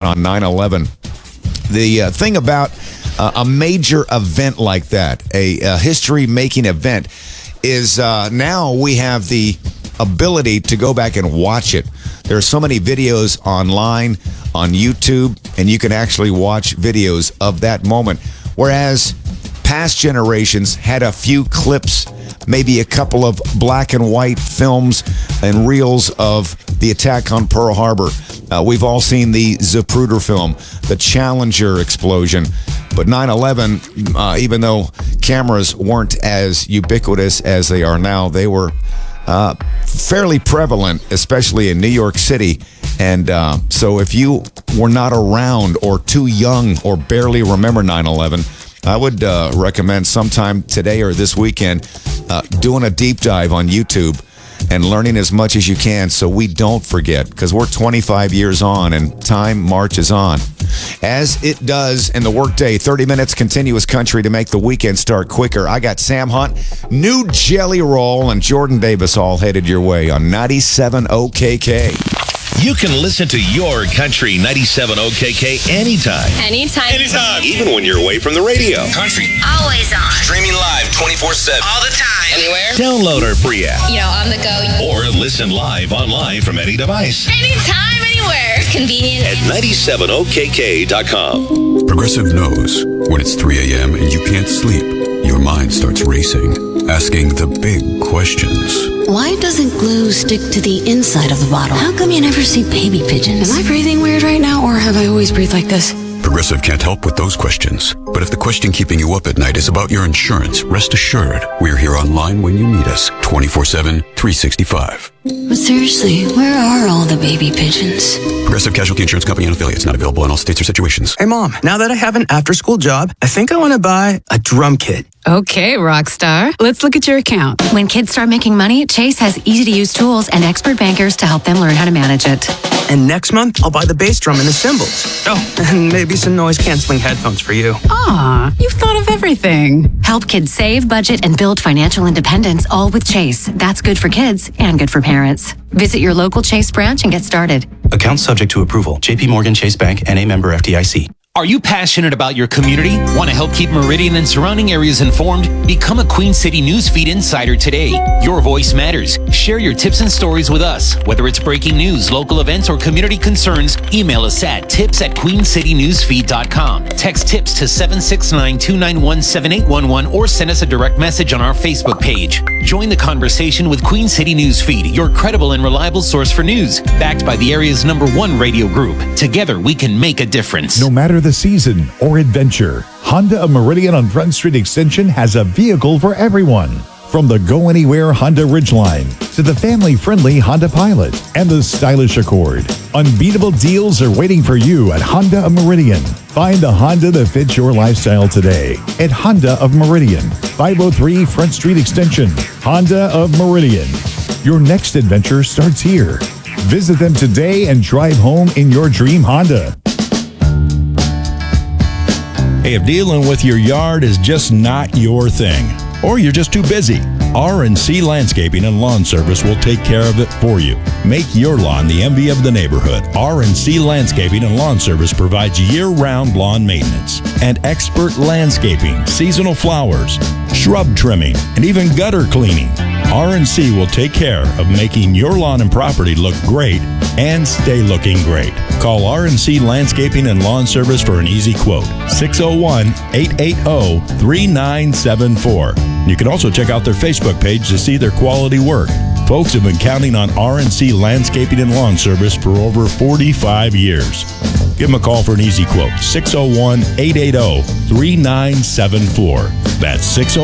on 9/11. The thing about a major event like that, a history-making event, is now we have the ability to go back and watch it. There are so many videos online, on YouTube, and you can actually watch videos of that moment. Whereas past generations had a few clips, maybe a couple of black and white films and reels of the attack on Pearl Harbor. We've all seen the Zapruder film, the Challenger explosion. But 9/11, even though cameras weren't as ubiquitous as they are now, they were fairly prevalent, especially in New York City. And so if you were not around or too young or barely remember 9/11, I would recommend sometime today or this weekend doing a deep dive on YouTube and learning as much as you can so we don't forget, because we're 25 years on and time marches on. As it does in the workday, 30 minutes continuous country to make the weekend start quicker. I got Sam Hunt, New Jelly Roll, and Jordan Davis all headed your way on 97 OKK. You can listen to your country 97 OKK anytime. Anytime. Even when you're away from the radio. Country. Always on. Streaming live 24/7. All the time. Anywhere. Download our free app. On the go. Or listen live online from any device. Anytime, anywhere. It's convenient. At 97okk.com. Progressive knows when it's 3 a.m. and you can't sleep, your mind starts racing, asking the big questions. Why doesn't glue stick to the inside of the bottle? How come you never see baby pigeons? Am I breathing weird right now, or have I always breathed like this? Progressive can't help with those questions. But if the question keeping you up at night is about your insurance, rest assured, we're here online when you need us, 24/7, 365. But seriously, where are all the baby pigeons? Progressive Casualty Insurance Company and affiliates, not available in all states or situations. Hey, Mom, now that I have an after-school job, I think I want to buy a drum kit. Okay, Rockstar. Let's look at your account. When kids start making money, Chase has easy-to-use tools and expert bankers to help them learn how to manage it. And next month, I'll buy the bass drum and the cymbals. Oh, and maybe some noise-canceling headphones for you. Aw, you've thought of everything. Help kids save, budget, and build financial independence, all with Chase. That's good for kids and good for parents. Visit your local Chase branch and get started. Account subject to approval. JP Morgan Chase Bank, N.A. member FDIC. Are you passionate about your community? Want to help keep Meridian and surrounding areas informed? Become a Queen City Newsfeed Insider today. Your voice matters. Share your tips and stories with us. Whether it's breaking news, local events, or community concerns, email us at tips@queencitynewsfeed.com. Text tips to 769-291-7811 or send us a direct message on our Facebook page. Join the conversation with Queen City Newsfeed, your credible and reliable source for news, backed by the area's #1 radio group. Together, we can make a difference. No matter the season or adventure, Honda of Meridian on Front Street Extension has a vehicle for everyone. From the Go Anywhere Honda Ridgeline to the family-friendly Honda Pilot and the stylish Accord. Unbeatable deals are waiting for you at Honda of Meridian. Find the Honda that fits your lifestyle today at Honda of Meridian, 503 Front Street Extension. Honda of Meridian. Your next adventure starts here. Visit them today and drive home in your dream Honda. Hey, if dealing with your yard is just not your thing, or you're just too busy, R&C Landscaping and Lawn Service will take care of it for you. Make your lawn the envy of the neighborhood. R&C Landscaping and Lawn Service provides year-round lawn maintenance and expert landscaping, seasonal flowers, shrub trimming, and even gutter cleaning. R&C will take care of making your lawn and property look great and stay looking great. Call R&C Landscaping and Lawn Service for an easy quote. 601-880-3974. You can also check out their Facebook page to see their quality work. Folks have been counting on R&C Landscaping and Lawn Service for over 45 years. Give them a call for an easy quote. 601-880-3974. That's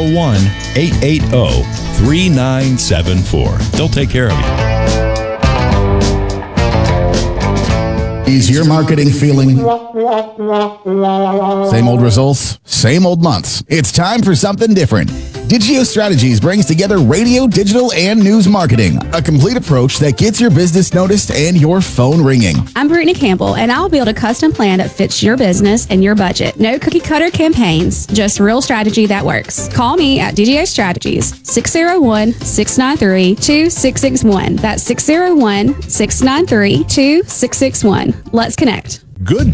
601-880-3974. They'll take care of you. Is your marketing feeling same old results, same old months? It's time for something different. Digio Strategies brings together radio, digital, and news marketing. A complete approach that gets your business noticed and your phone ringing. I'm Brittany Campbell, and I'll build a custom plan that fits your business and your budget. No cookie-cutter campaigns, just real strategy that works. Call me at Digio Strategies, 601-693-2661. That's 601-693-2661. Let's connect. Good